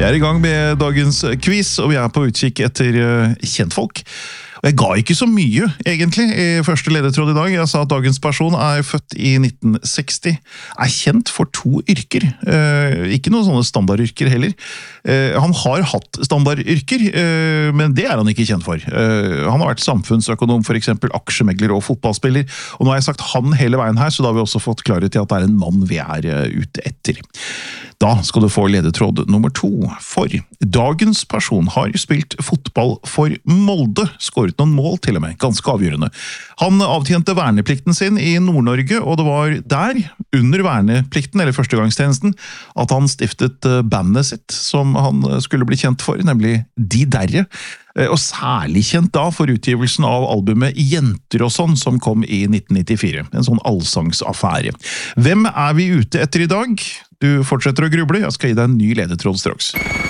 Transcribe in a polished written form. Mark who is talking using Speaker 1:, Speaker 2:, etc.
Speaker 1: I gang med dagens quiz, og vi på utkikk etter kjentfolk. Og jeg ga ikke så mye, egentlig, I første ledetråd I dag. Jeg sa at dagens person født I 1960, kjent for 2 yrker. Ikke noen sånne standardyrker heller. Han har hatt standardyrker, men det han ikke kjent for. Han har vært samfunnsøkonom, for eksempel aksjemegler og fotballspiller. Og nå har jeg sagt han hele veien her, så da har vi også fått klarhet I at det en mann vi ute etter. Da skal du få ledetråd nummer 2, for dagens person har spilt fotball for Molde, skåret noen mål til og med, ganske avgjørende. Han avtjente verneplikten sin I Nord-Norge, og det var der, under verneplikten, eller førstegangstjenesten, at han stiftet bandet sitt, som han skulle bli kjent for, nemlig De Derre, og særlig kjent da for utgivelsen av albumet Jenter og sånn, som kom I 1994, en sånn allsangsaffære. Hvem vi ute etter I dag? Du fortsetter å gruble, jeg skal gi deg en ny ledetråd straks.